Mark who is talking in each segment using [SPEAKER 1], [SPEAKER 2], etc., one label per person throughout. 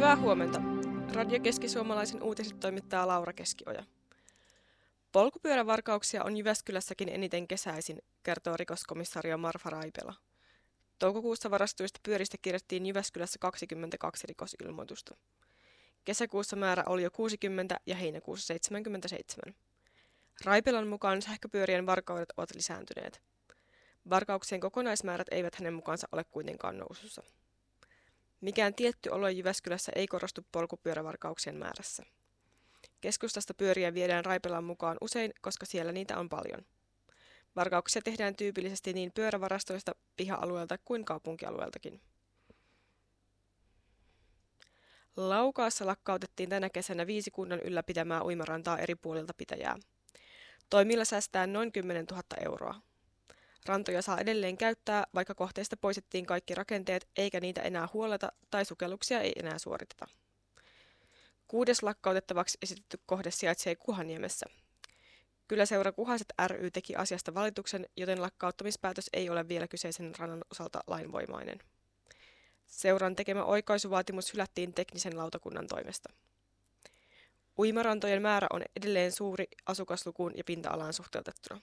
[SPEAKER 1] Hyvää huomenta. Radio Keski-Suomalaisen uutiset toimittaa Laura Keskioja. Polkupyörävarkauksia on Jyväskylässäkin eniten kesäisin, kertoo rikoskomissario Marfa Raipela. Toukokuussa varastuista pyöristä kirjattiin Jyväskylässä 22 rikosilmoitusta. Kesäkuussa määrä oli jo 60 ja heinäkuussa 77. Raipelan mukaan sähköpyörien varkaudet ovat lisääntyneet. Varkauksien kokonaismäärät eivät hänen mukaansa ole kuitenkaan nousussa. Mikään tietty alue Jyväskylässä ei korostu polkupyörävarkauksien määrässä. Keskustasta pyöriä viedään Raipelan mukaan usein, koska siellä niitä on paljon. Varkauksia tehdään tyypillisesti niin pyörävarastoista, piha-alueelta kuin kaupunkialueeltakin. Laukaassa lakkautettiin tänä kesänä 5 kunnan ylläpitämää uimarantaa eri puolilta pitäjää. Toimilla säästetään noin 10 000 euroa. Rantoja saa edelleen käyttää, vaikka kohteista poistettiin kaikki rakenteet, eikä niitä enää huoleta tai sukelluksia ei enää suoriteta. 6. lakkautettavaksi esitetty kohde sijaitsee Kuhaniemessä. Kyläseura Kuhaset ry teki asiasta valituksen, joten lakkauttamispäätös ei ole vielä kyseisen rannan osalta lainvoimainen. Seuran tekemä oikaisuvaatimus hylättiin teknisen lautakunnan toimesta. Uimarantojen määrä on edelleen suuri asukaslukuun ja pinta-alaan suhteutettuna.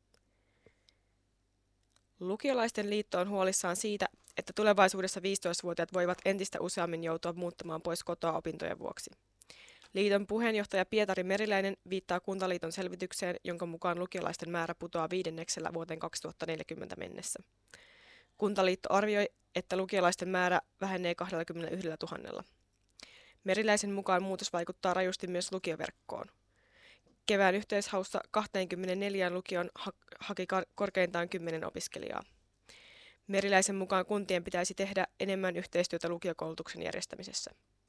[SPEAKER 1] Lukiolaisten liitto on huolissaan siitä, että tulevaisuudessa 15-vuotiaat voivat entistä useammin joutua muuttamaan pois kotoa opintojen vuoksi. Liiton puheenjohtaja Pietari Meriläinen viittaa Kuntaliiton selvitykseen, jonka mukaan lukiolaisten määrä putoaa 5 vuoteen 2040 mennessä. Kuntaliitto arvioi, että lukiolaisten määrä vähenee 21 000. Meriläisen mukaan muutos vaikuttaa rajusti myös lukioverkkoon. Kevään yhteishaussa 24 lukion haki korkeintaan 10 opiskelijaa. Meriläisen mukaan kuntien pitäisi tehdä enemmän yhteistyötä lukiokoulutuksen järjestämisessä.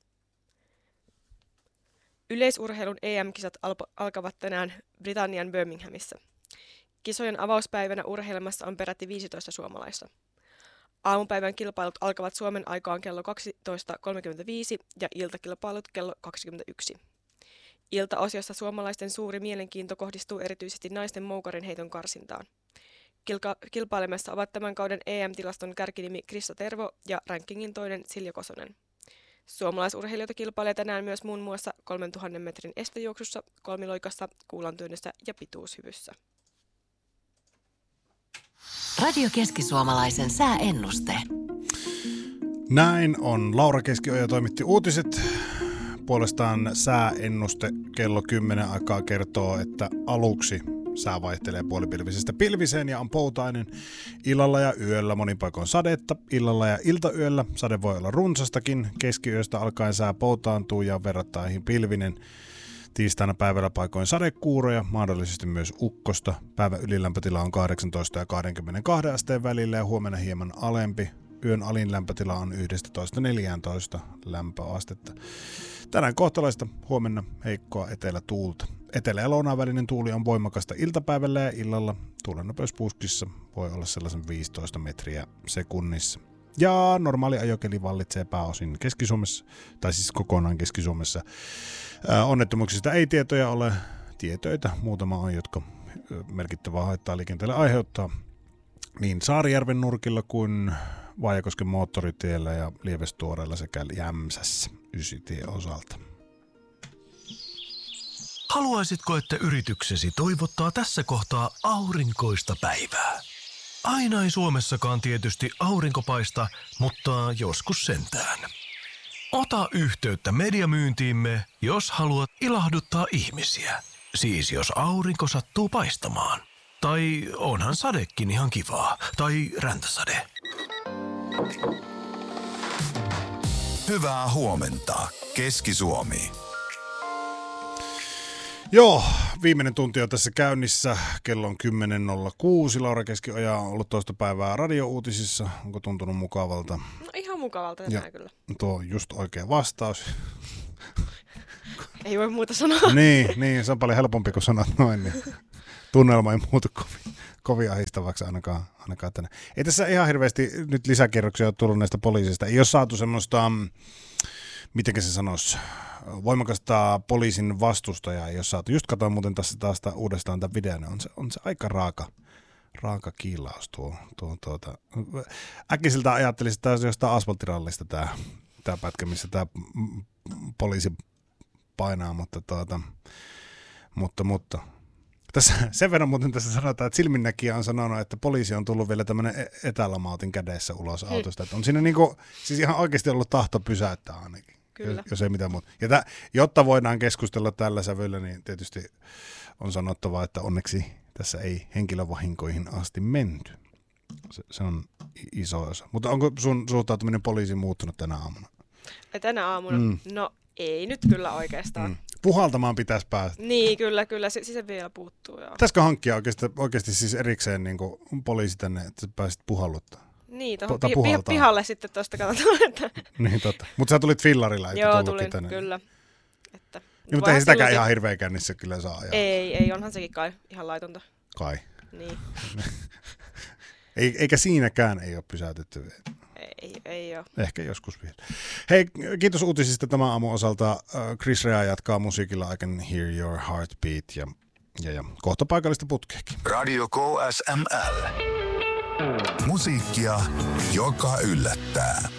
[SPEAKER 1] Yleisurheilun EM-kisat alkavat tänään Britannian Birminghamissa. Kisojen avauspäivänä urheilemassa on peräti 15 suomalaista. Aamupäivän kilpailut alkavat Suomen aikaan kello 12.35 ja iltakilpailut kello 21. Iltaosiossa suomalaisten suuri mielenkiinto kohdistuu erityisesti naisten moukarinheiton karsintaan. Kilpailemassa ovat tämän kauden EM-tilaston kärkinimi Krista Tervo ja rankingin toinen Silja Kosonen. Suomalaisurheilijoita kilpailee tänään myös muun muassa 3000 metrin estejuoksussa, kolmiloikassa, kuulantyönnössä ja pituushyvyssä.
[SPEAKER 2] Radio Keski-Suomalaisen sääennuste.
[SPEAKER 3] Näin on. Laura Keskioja toimitti uutiset. Puolestaan sääennuste kello 10 aikaa kertoo, että aluksi sää vaihtelee puolipilvisestä pilviseen ja on poutainen. Illalla ja yöllä monin paikoin sadetta. Illalla ja iltayöllä sade voi olla runsastakin. Keskiyöstä alkaen sää poutaantuu ja verrattain pilvinen. Tiistaina päivällä paikoin sadekuuroja, mahdollisesti myös ukkosta. Päivän ylilämpötila on 18 ja 22 asteen välillä ja huomenna hieman alempi. Yön alin lämpötila on 11-14 lämpöastetta. Tänään kohtalaista, huomenna heikkoa etelätuulta. Etelä- ja lounaan välinen tuuli on voimakasta iltapäivällä ja illalla. Tuulen nopeus puskissa voi olla sellaisen 15 metriä sekunnissa. Ja normaali ajokeli vallitsee pääosin Keski-Suomessa, tai siis kokonaan Keski-Suomessa. Onnettomuuksista ei tietoja ole. Tietöitä muutama on, jotka merkittävää haittaa liikenteelle aiheuttaa. Niin Saarijärven nurkilla kuin Vaajakosken moottoritiellä ja Lievestuoreella sekä Jämsässä Ysitie osalta.
[SPEAKER 4] Haluaisitko, että yrityksesi toivottaa tässä kohtaa aurinkoista päivää? Aina ei Suomessakaan tietysti aurinko paista, mutta joskus sentään. Ota yhteyttä mediamyyntiimme, jos haluat ilahduttaa ihmisiä. Siis jos aurinko sattuu paistamaan. Tai onhan sadekin ihan kivaa. Tai räntäsade.
[SPEAKER 5] Hyvää huomenta, Keski-Suomi.
[SPEAKER 3] Joo, viimeinen tunti on tässä käynnissä. Kello on 10.06. Laura Keskioja on ollut toista päivää radiouutisissa. Onko tuntunut mukavalta?
[SPEAKER 1] No ihan mukavalta tänään kyllä.
[SPEAKER 3] Tuo on just oikea vastaus.
[SPEAKER 1] Ei voi muuta sanoa.
[SPEAKER 3] Niin, se on paljon helpompi kuin sanot noin. Niin tunnelma ei muutu kovin ahistavaksi ainakaan tänne. Ei tässä ihan hirveästi nyt lisäkerroksia ole tullut näistä poliisista. Ei ole saatu semmoista, mitenkä se sanoisi, voimakasta poliisin vastustajaa ei ole saatu. Just katsoin muuten tässä taas uudestaan tämän videon. On se aika raaka kiilaus tuo. Äkkiseltä ajattelisin, että tämä on jostain asfalttirallista tämä pätkä, missä tämä poliisi painaa, mutta. Tässä, sen verran muuten tässä sanotaan, että silminnäkijä on sanonut, että poliisi on tullut vielä tämmöinen etälamautin kädessä ulos autosta. Että on siinä niinku, siis ihan oikeasti ollut tahto pysäyttää ainakin, jos ei mitään muuta. Ja jotta voidaan keskustella tällä sävyllä, niin tietysti on sanottava, että onneksi tässä ei henkilövahinkoihin asti menty. Se on iso osa. Mutta onko sun suhtautuminen poliisiin muuttunut tänä aamuna?
[SPEAKER 1] Tänä aamuna? No ei nyt kyllä oikeastaan.
[SPEAKER 3] Puhaltamaan pitäisi päästä.
[SPEAKER 1] Niin, kyllä. Se vielä puuttuu. Joo.
[SPEAKER 3] Pitäisikö hankkia oikeasti siis erikseen niin kuin poliisi tänne, että sä pääsit puhalluttaa?
[SPEAKER 1] Niin, tuohon pihalle sitten tuosta katsotaan. Että...
[SPEAKER 3] niin, totta. Mutta sä tulit fillarilla, että
[SPEAKER 1] joo, tulin, tänne. Kyllä. Että,
[SPEAKER 3] niin, mutta ei sitäkään ihan hirveä kännissä kyllä saa ajaa.
[SPEAKER 1] Ei, onhan sekin kai ihan laitonta.
[SPEAKER 3] Kai.
[SPEAKER 1] Niin.
[SPEAKER 3] Eikä siinäkään ei ole pysäytetty vielä.
[SPEAKER 1] Ei ole.
[SPEAKER 3] Ehkä joskus vielä. Hei, kiitos uutisista tämän aamun osalta. Chris Rea jatkaa musiikilla I Can Hear Your Heartbeat ja kohta paikallista putkeakin.
[SPEAKER 5] Radio KSML. Musiikkia, joka yllättää.